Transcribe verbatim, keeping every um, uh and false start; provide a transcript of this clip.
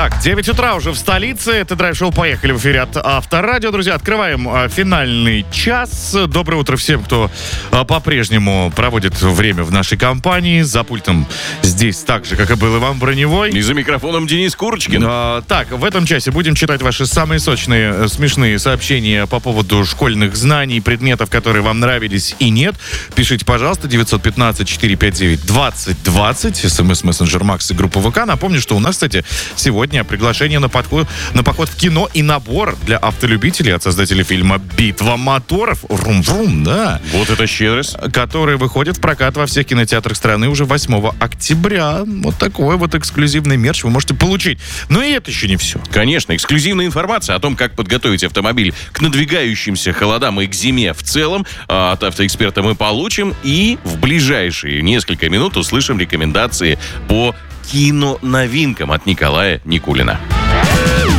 Так, девять утра уже в столице. Это драйв-шоу «Поехали» в эфире от Авторадио. Друзья, открываем а, финальный час. Доброе утро всем, кто а, по-прежнему проводит время в нашей компании. За пультом здесь так же, как и был Иван Броневой. И за микрофоном Денис Курочкин. А, так, в этом часе будем читать ваши самые сочные, смешные сообщения по поводу школьных знаний, предметов, которые вам нравились и нет. Пишите, пожалуйста, девять один пять четыре пять девять двадцать двадцать. СМС-мессенджер Макс и группа ВК. Напомню, что у нас, кстати, сегодня приглашение на поход, на поход в кино и набор для автолюбителей от создателей фильма «Битва моторов». Рум-рум, да. Вот это щедрость. Который выходит в прокат во всех кинотеатрах страны уже восьмого октября. Вот такой вот эксклюзивный мерч вы можете получить. Но и это еще не все. Конечно, эксклюзивная информация о том, как подготовить автомобиль к надвигающимся холодам и к зиме в целом от автоэксперта мы получим. И в ближайшие несколько минут услышим рекомендации по киноновинкам от Николая Никулина.